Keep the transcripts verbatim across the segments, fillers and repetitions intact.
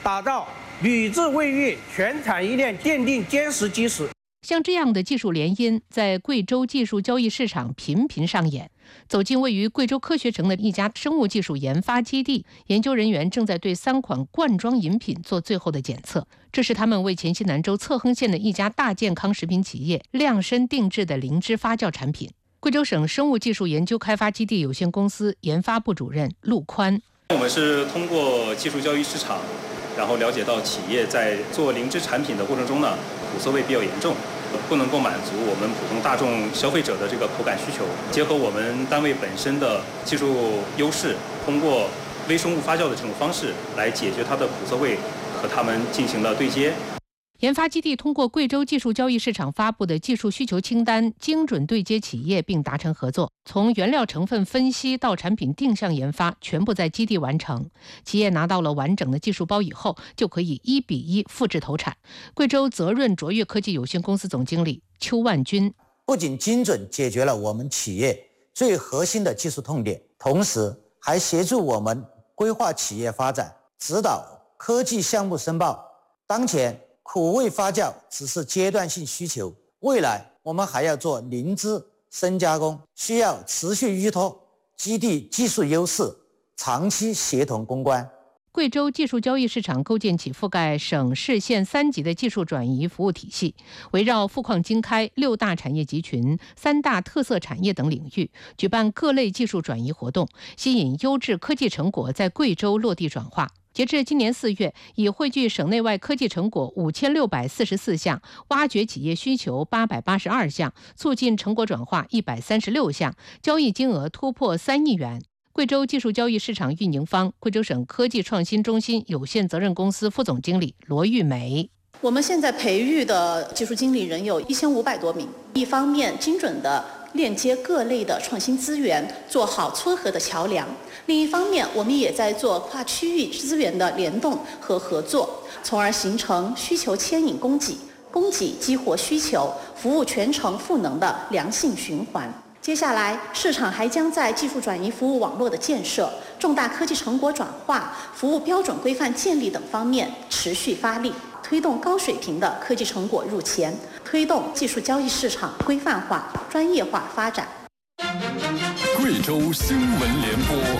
打造铝制卫浴全产业链奠定坚实基石。 像这样的技术联姻，在贵州技术交易市场频频上演。走进位于贵州科学城的一家生物技术研发基地，研究人员正在对三款罐装饮品做最后的检测。这是他们为黔西南州测亨县的一家大健康食品企业量身定制的灵芝发酵产品。贵州省生物技术研究开发基地有限公司研发部主任陆宽： 我们是通过技术交易市场，然后了解到企业在做灵芝产品的过程中呢，苦涩味比较严重，不能够满足我们普通大众消费者的这个口感需求。结合我们单位本身的技术优势，通过微生物发酵的这种方式来解决它的苦涩味，和它们进行了对接。 研发基地通过贵州技术交易市场发布的技术需求清单，精准对接企业并达成合作，从原料成分分析到产品定向研发，全部在基地完成。企业拿到了完整的技术包以后，就可以一比一复制投产。贵州泽润卓越科技有限公司总经理邱万军： 不仅精准解决了我们企业最核心的技术痛点，同时还协助我们规划企业发展，指导科技项目申报。当前苦味发酵只是阶段性需求，未来我们还要做灵芝深加工，需要持续依托基地技术优势，长期协同攻关。 贵州技术交易市场构建起覆盖省市县三级的技术转移服务体系，围绕富矿经开、六大产业集群、三大特色产业等领域，举办各类技术转移活动，吸引优质科技成果在贵州落地转化。截至今年四月，已汇聚省内外科技成果五千六百四十四项，挖掘企业需求八百八十二项，促进成果转化一百三十六项，交易金额突破三亿元。贵州技术交易市场运营方贵州省科技创新中心有限责任公司副总经理罗玉梅： 我们现在培育的技术经理人有一千五百多名，一方面精准的链接各类的创新资源，做好撮合的桥梁；另一方面，我们也在做跨区域资源的联动和合作，从而形成需求牵引供给、供给激活需求、服务全程赋能的良性循环。接下来，市场还将在技术转移服务网络的建设、重大科技成果转化、服务标准规范建立等方面持续发力，推动高水平的科技成果入前，推动技术交易市场规范化、专业化发展。 贵州新闻联播。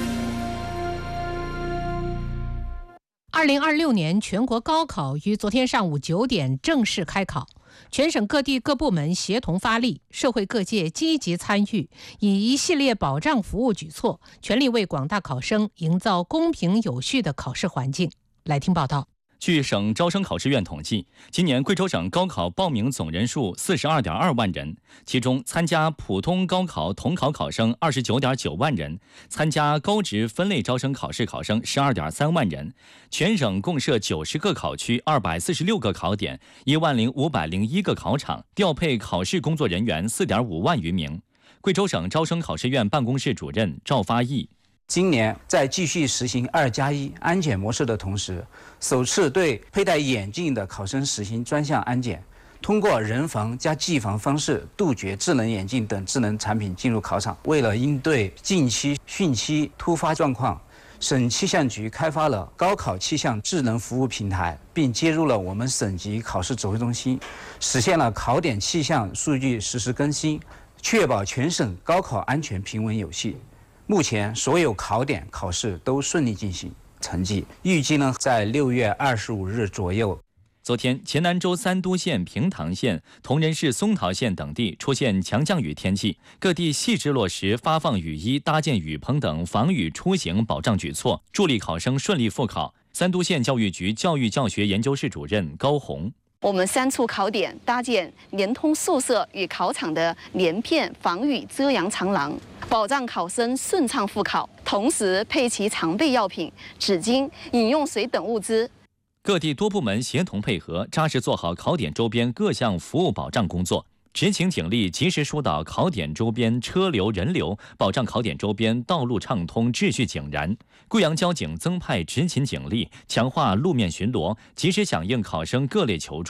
二零二六年全国高考于昨天上午九点正式开考。全省各地各部门协同发力，社会各界积极参与，以一系列保障服务举措，全力为广大考生营造公平有序的考试环境。来听报道。 据省招生考试院统计，今年贵州省高考报名总人数四十二点二万人，其中参加普通高考统考考生二十九点九万人，参加高职分类招生考试考生十二点三万人。全省共设九十个考区、二百四十六个考点、一万零五百零一个考场，调配考试工作人员四点五万余名。贵州省招生考试院办公室主任赵发义。 今年在继续实行二加一安检模式的同时，首次对佩戴眼镜的考生实行专项安检，通过人防加技防方式杜绝智能眼镜等智能产品进入考场。为了应对近期汛期突发状况，省气象局开发了高考气象智能服务平台，并接入了我们省级考试指挥中心，实现了考点气象数据实时更新，确保全省高考安全平稳有序。目前所有考点考试都顺利进行，成绩预计呢在六月二十五日左右。 昨天，黔南州三都县、平塘县、铜仁市松桃县等地出现强降雨天气，各地细致落实发放雨衣、搭建雨棚等防雨出行保障举措，助力考生顺利复考。三都县教育局教育教学研究室主任高红。 我们三处考点搭建连通宿舍与考场的连片防雨遮阳长廊，保障考生顺畅复考，同时配齐常备药品、纸巾、饮用水等物资。 各地多部门协同配合，扎实做好考点周边各项服务保障工作，执勤警力及时疏导考点周边车流人流，保障考点周边道路畅通、秩序井然。贵阳交警增派执勤警力，强化路面巡逻，及时响应考生各类求助。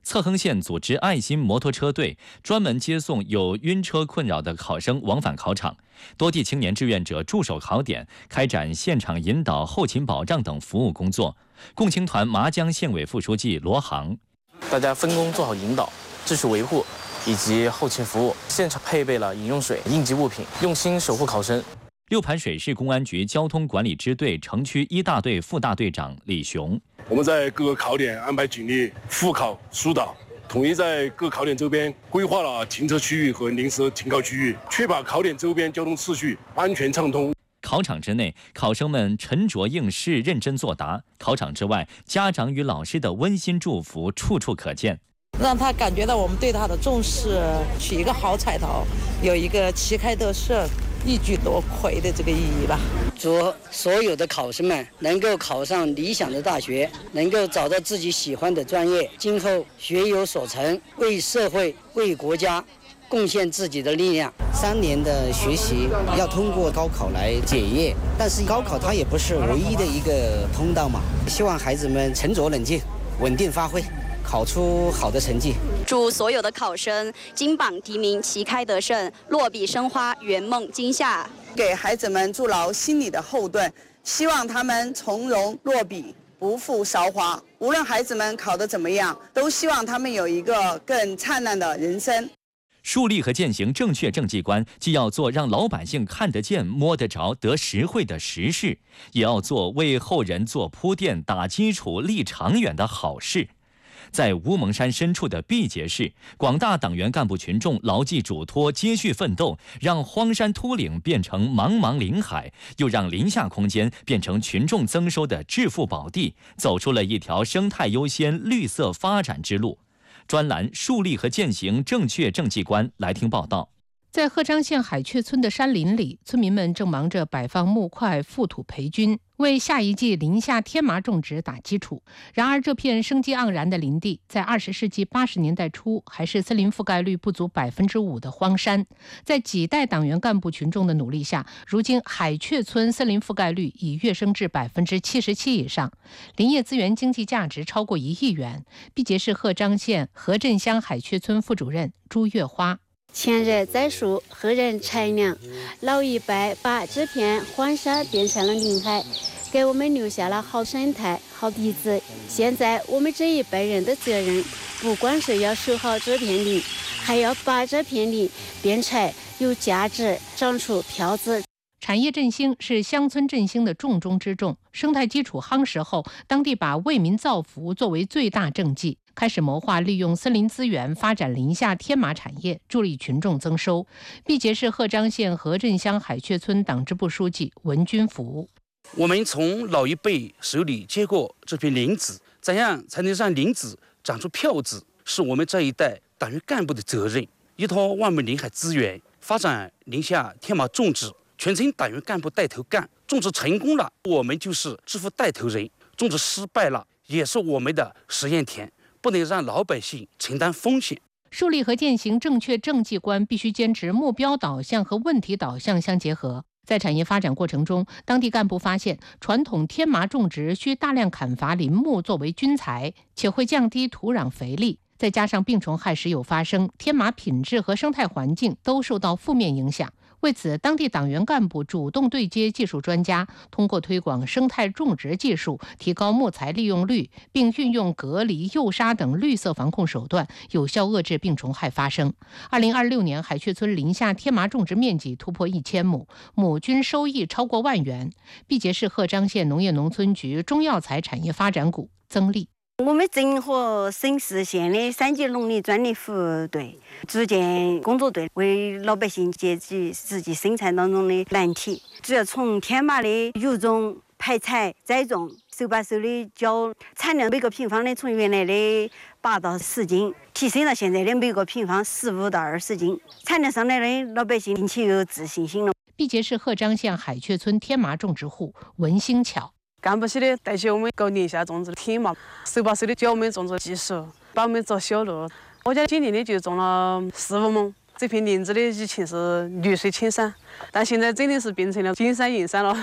侧亨县组织爱心摩托车队，专门接送有晕车困扰的考生往返考场。多地青年志愿者驻守考点，开展现场引导、后勤保障等服务工作。共青团麻江县委副书记罗航： 大家分工做好引导、秩序维护以及后勤服务，现场配备了饮用水、应急物品，用心守护考生。 六盘水市公安局交通管理支队城区一大队副大队长李雄： 我们在各个考点安排警力复考疏导，统一在各考点周边规划了停车区域和临时停靠区域，确保考点周边交通秩序安全畅通。 考场之内，考生们沉着应试、认真作答；考场之外，家长与老师的温馨祝福处处可见， 让他感觉到我们对他的重视，取一个好彩头，有一个旗开得胜、一举夺魁的这个意义吧。 祝所有的考生们能够考上理想的大学，能够找到自己喜欢的专业，今后学有所成，为社会、为国家贡献自己的力量。 三年的学习要通过高考来检验，但是高考它也不是唯一的一个通道嘛。希望孩子们沉着冷静，稳定发挥，考出好的成绩。 祝所有的考生金榜题名，旗开得胜，落笔生花，圆梦今夏。 给孩子们筑牢心理的后盾，希望他们从容落笔，不负韶华。无论孩子们考得怎么样，都希望他们有一个更灿烂的人生。 树立和践行正确政绩观，既要做让老百姓看得见、摸得着、得实惠的实事，也要做为后人做铺垫、打基础、立长远的好事。在乌蒙山深处的毕节市，广大党员干部群众牢记嘱托，接续奋斗，让荒山秃岭变成茫茫林海，又让林下空间变成群众增收的致富宝地，走出了一条生态优先、绿色发展之路。专栏树立和践行正确政绩观，来听报道。 在贺章县海雀村的山林里，村民们正忙着摆放木块、覆土培菌，为下一季林下天麻种植打基础。然而，这片生机盎然的林地，在二十世纪八十年代初还是森林覆盖率不足百分之五的荒山。在几代党员干部群众的努力下，如今海雀村森林覆盖率已跃升至百分之七十七以上，林业资源经济价值超过一亿元。毕节市贺章县河镇乡海雀村副主任朱月花。 前人栽树，后人乘凉，老一辈把这片荒山变成了林海，给我们留下了好生态、好底子。现在我们这一辈人的责任，不光是要守好这片林，还要把这片林变成有价值、长出票子。 产业振兴是乡村振兴的重中之重，生态基础夯实后，当地把为民造福作为最大政绩，开始谋划利用森林资源发展林下天麻产业，助力群众增收。毕节市贺章县河镇乡海雀村党支部书记文军福： 我们从老一辈手里接过这片林子，怎样才能让林子长出票子，是我们这一代党员干部的责任。依托万亩林海资源，发展林下天麻种植，全村党员干部带头干，种植成功了，我们就是致富带头人；种植失败了，也是我们的实验田，不能让老百姓承担风险。 树立和践行正确政绩观，必须坚持目标导向和问题导向相结合。在产业发展过程中，当地干部发现，传统天麻种植需大量砍伐林木作为菌材，且会降低土壤肥力。再加上病虫害时有发生，天麻品质和生态环境都受到负面影响。为此，当地党员干部主动对接技术专家，通过推广生态种植技术，提高木材利用率，并运用隔离、诱杀等绿色防控手段，有效遏制病虫害发生。二零二六年，海雀村林下天麻种植面积突破一千亩，亩均收益超过万元。毕节市贺章县农业农村局中药材产业发展股曾丽。 我们整合省市县的三级农林专利服务队，组建工作队，为老百姓解决实际生产当中的难题。主要从天麻的育种、排采、栽种，手把手的教，产量每个平方的从原来的八到十斤，提升到现在的每个平方十五到二十斤。产量上来的老百姓并且有自信心了。 毕节市贺章县海雀村天麻种植户文兴巧。 干部系的带起我们搞林下种植天麻，手把手的教我们种植技术，把我们走小路。我家今年的就种了四五亩，这片林子的以前是绿水青山，但现在真的是变成了金山银山了。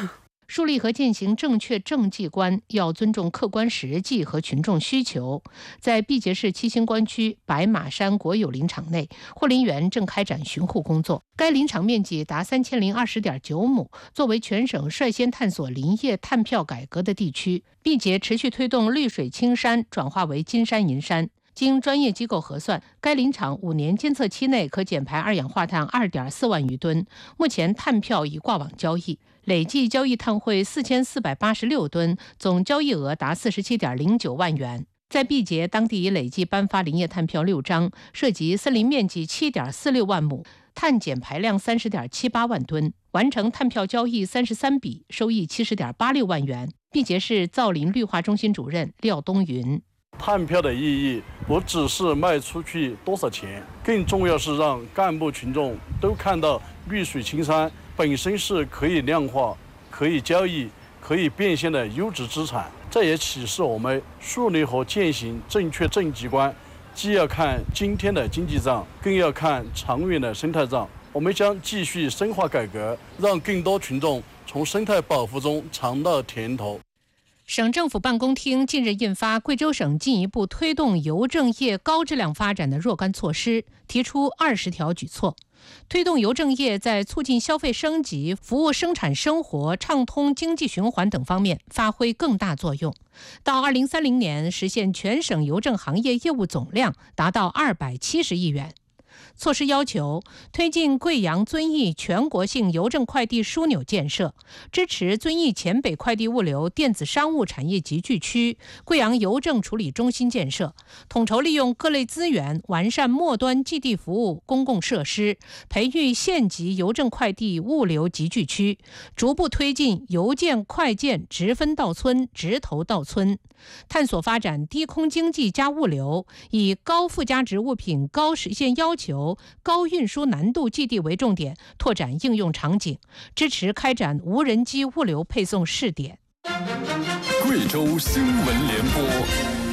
树立和践行正确政绩观，要尊重客观实际和群众需求。在毕节市七星关区白马山国有林场内，护林员正开展巡护工作。该林场面积达三千零二十点九亩，作为全省率先探索林业碳票改革的地区，毕节持续推动绿水青山转化为金山银山。经专业机构核算，该林场五年监测期内可减排二氧化碳 二点四万余吨，目前碳票已挂网交易，累计交易碳汇四千四百八十六吨，总交易额达四十七点零九万元。在毕节，当地已累计颁发林业碳票六张，涉及森林面积七点四六万亩，碳减排量三十点七八万吨，完成碳票交易三十三笔，收益七十点八六万元。毕节市造林绿化中心主任廖东云。 碳票的意义不只是卖出去多少钱，更重要是让干部群众都看到绿水青山本身是可以量化、可以交易、可以变现的优质资产。这也启示我们树立和践行正确政绩观，既要看今天的经济账，更要看长远的生态账。我们将继续深化改革，让更多群众从生态保护中尝到甜头。 省政府办公厅近日印发《贵州省进一步推动邮政业高质量发展的若干措施》，提出二十条举措，推动邮政业在促进消费升级、服务生产生活、畅通经济循环等方面发挥更大作用。到二零三零年，实现全省邮政行业业务总量达到二百七十亿元。措施要求推进贵阳遵义全国性邮政快递枢纽建设，支持遵义黔北快递物流电子商务产业集聚区、贵阳邮政处理中心建设，统筹利用各类资源，完善末端基地服务公共设施，培育县级邮政快递物流集聚区，逐步推进邮件快件直分到村、直投到村，探索发展低空经济加物流，以高附加值物品高实现要求、高运输难度基地为重点，拓展应用场景，支持开展无人机物流配送试点。 贵州新闻联播。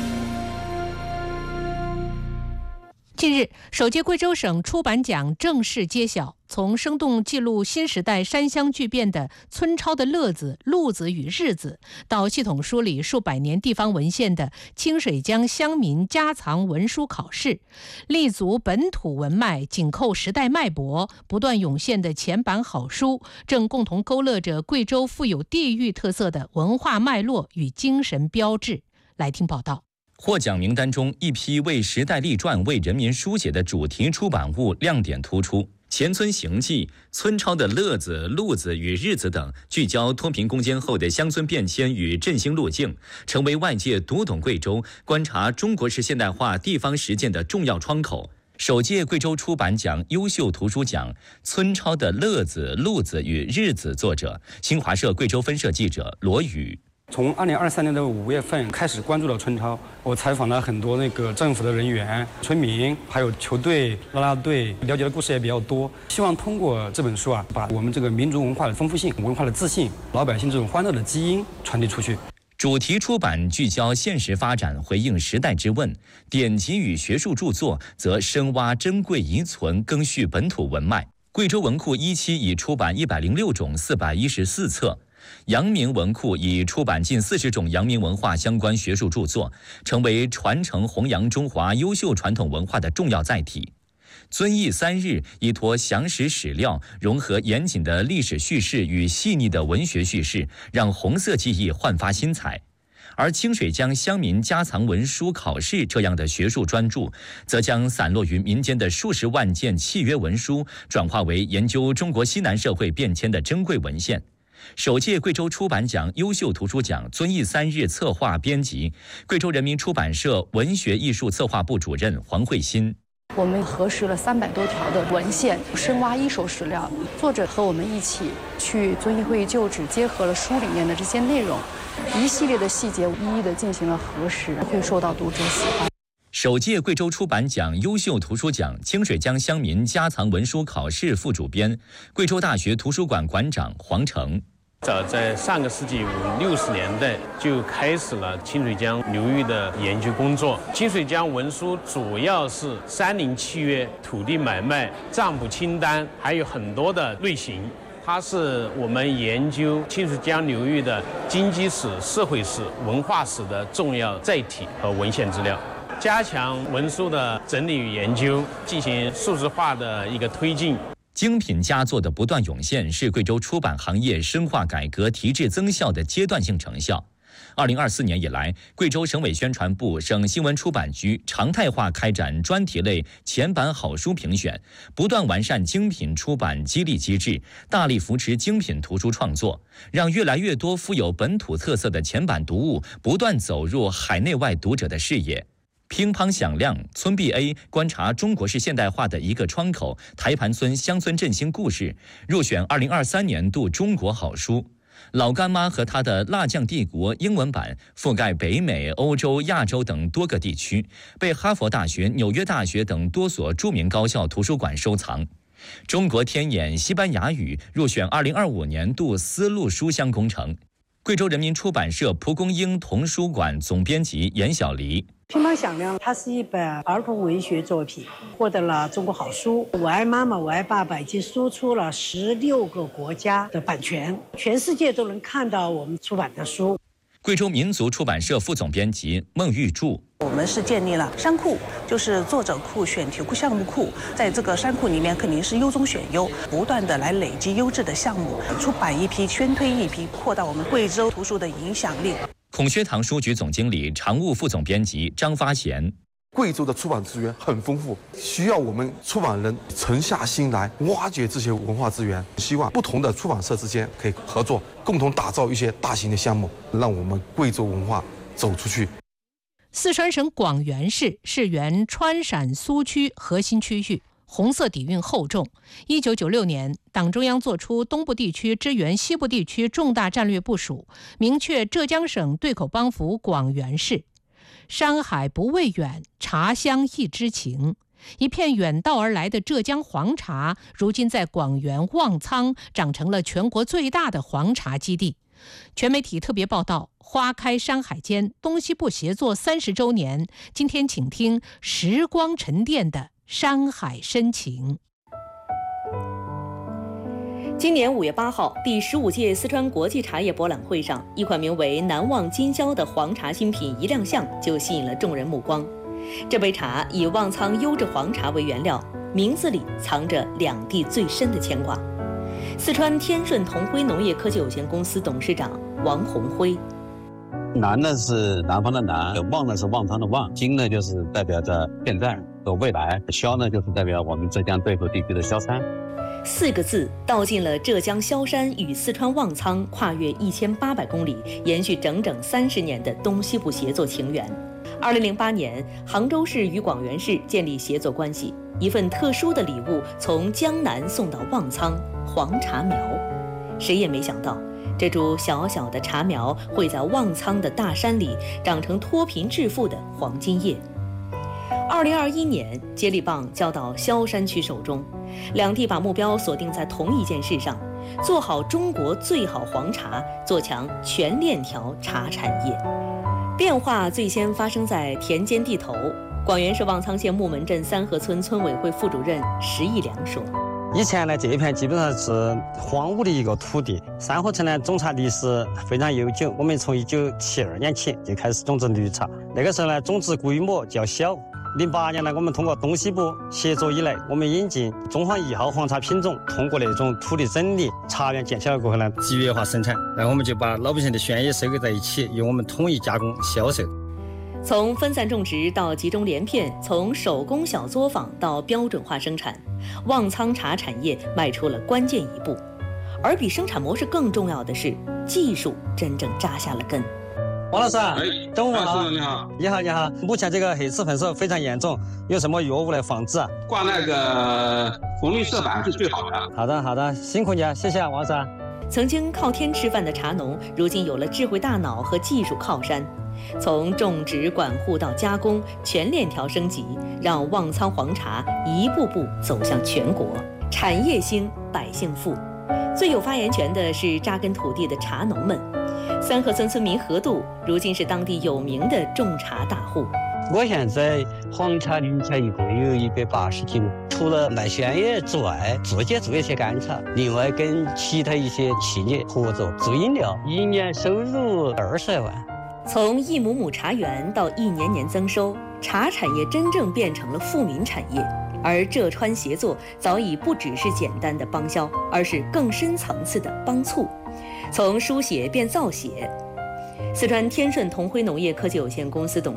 近日，首届贵州省出版奖正式揭晓。从生动记录新时代山乡巨变的村超的乐子、路子与日子，到系统梳理数百年地方文献的清水江乡民家藏文书考试，立足本土文脉，紧扣时代脉搏，不断涌现的前版好书，正共同勾勒着贵州富有地域特色的文化脉络与精神标志。来听报道。 获奖名单中，一批为时代立传、为人民书写的主题出版物亮点突出。前村行记、村超的乐子、路子与日子等，聚焦脱贫攻坚后的乡村变迁与振兴路径，成为外界读懂贵州、观察中国式现代化地方实践的重要窗口。首届贵州出版奖优秀图书奖村超的乐子、路子与日子作者，新华社贵州分社记者罗宇。 从二零二三年的五月份开始关注了村超，我采访了很多那个政府的人员、村民，还有球队、啦啦队，了解的故事也比较多。希望通过这本书啊，把我们这个民族文化的丰富性、文化的自信、老百姓这种欢乐的基因传递出去。 主题出版聚焦现实发展，回应时代之问；典籍与学术著作则深挖珍贵遗存，更续本土文脉。贵州文库一期已出版一百零六种四百一十四册。阳明文库已出版近四十种阳明文化相关学术著作，成为传承弘扬中华优秀传统文化的重要载体。遵义三日依托详实史料，融合严谨的历史叙事与细腻的文学叙事，让红色记忆焕发新彩。而清水江乡民家藏文书考试这样的学术专著，则将散落于民间的数十万件契约文书，转化为研究中国西南社会变迁的珍贵文献。首届贵州出版奖优秀图书奖遵义三日策划编辑，贵州人民出版社文学艺术策划部主任黄慧欣。 我们核实了三百多条的文献，深挖一手史料，作者和我们一起去遵义会议旧址，结合了书里面的这些内容，一系列的细节一一的进行了核实，会受到读者喜欢。 首届贵州出版奖优秀图书奖清水江乡民家藏文书考试副主编，贵州大学图书馆馆长黄成。 早在上个世纪五六十年代就开始了清水江流域的研究工作。清水江文书主要是山林契约、土地买卖、账簿清单，还有很多的类型。 它是我们研究清水江流域的经济史、社会史、文化史的重要载体和文献资料，加强文书的整理与研究，进行数字化的一个推进。 精品佳作的不断涌现，是贵州出版行业深化改革、提质增效的阶段性成效。二零二四年以来，贵州省委宣传部、省新闻出版局常态化开展专题类前版好书评选，不断完善精品出版激励机制，大力扶持精品图书创作，让越来越多富有本土特色的前版读物不断走入海内外读者的视野。乒乓响亮，村 B A 观察中国式现代化的一个窗口，台盘村乡村振兴故事入选二零二三年度中国好书。老干妈和她的辣酱帝国英文版覆盖北美、欧洲、亚洲等多个地区，被哈佛大学、纽约大学等多所著名高校图书馆收藏。中国天眼西班牙语入选二零二五年度丝路书香工程。贵州人民出版社蒲公英童书馆总编辑严小黎。 乒乓响亮，它是一本儿童文学作品，获得了中国好书、我爱妈妈我爱爸爸，已经输出了十六个国家的版权，全世界都能看到我们出版的书。 贵州民族出版社副总编辑孟玉柱。 我们是建立了山库，就是作者库、选题库、项目库，在这个山库里面肯定是优中选优，不断的来累积优质的项目，出版一批，宣推一批，扩大我们贵州图书的影响力。 孔薛堂书局总经理、常务副总编辑张发贤。 贵州的出版资源很丰富，需要我们出版人沉下心来挖掘这些文化资源，希望不同的出版社之间可以合作，共同打造一些大型的项目，让我们贵州文化走出去。 四川省广元市是原川陕苏区核心区域，红色底蕴厚重。一九九六年，党中央作出东部地区支援西部地区重大战略部署，明确浙江省对口帮扶广元市。山海不畏远，茶香一知情。一片远道而来的浙江黄茶，如今在广元旺仓长成了全国最大的黄茶基地。全媒体特别报道，花开山海间，东西部协作三十周年。今天请听时光沉淀的山海深情。 今年五月八号，第十五届四川国际茶叶博览会上，一款名为“难忘今宵”的黄茶新品一亮相，就吸引了众人目光。这杯茶以旺仓优质黄茶为原料，名字里藏着两地最深的牵挂。四川天顺同辉农业科技有限公司董事长王宏辉。 南呢是南方的南，旺呢是旺仓的旺，今呢就是代表着现在和未来，萧呢就是代表我们浙江对口地区的萧山。 四个字道尽了浙江萧山与四川旺仓跨越一千八百公里，延续整整三十年的东西部协作情缘。二零零八年，杭州市与广元市建立协作关系，一份特殊的礼物从江南送到旺仓——黄茶苗。谁也没想到，这株小小的茶苗会在旺仓的大山里长成脱贫致富的黄金叶。二零二一年，接力棒交到萧山区手中，两地把目标锁定在同一件事上：做好中国最好黄茶，做强全链条茶产业。变化最先发生在田间地头。广元市旺仓县木门镇三河村村委会副主任石义良说：“ 以前呢，这一片基本上是荒芜的一个土地。三河村呢，种茶历史非常悠久，我们从一九七二年起就开始种植绿茶。那个时候呢，种植规模较小。零八年呢，我们通过东西部协作以来，我们引进中黄一号黄茶品种，通过那种土地整理、茶园建起来过后呢，集约化生产，然后我们就把老百姓的鲜叶收购在一起，由我们统一加工销售。 从分散种植到集中连片，从手工小作坊到标准化生产，旺仓茶产业迈出了关键一步。而比生产模式更重要的是，技术真正扎下了根。 王老师，哎，中午好， 你好， 你好，你好。目前这个黑刺粉虱非常严重，有什么药物来防治啊？ 挂那个红绿色板是最好的。 好的，好的，辛苦你啊，谢谢啊，王老师。 曾经靠天吃饭的茶农，如今有了智慧大脑和技术靠山，从种植、管护到加工，全链条升级，让旺仓黄茶一步步走向全国，产业兴，百姓富。最有发言权的是扎根土地的茶农们。三河村村民何杜如今是当地有名的种茶大户。 我现在黄茶、绿茶一共有一百八十斤，除了卖鲜叶之外，自己做一些干茶，另外跟其他一些企业合作做饮料，一年收入二十来万。 从一亩亩茶园到一年年增收，茶产业真正变成了富民产业。而浙川协作早已不只是简单的帮销，而是更深层次的帮促，从书写变造写。四川天顺同辉农业科技有限公司董事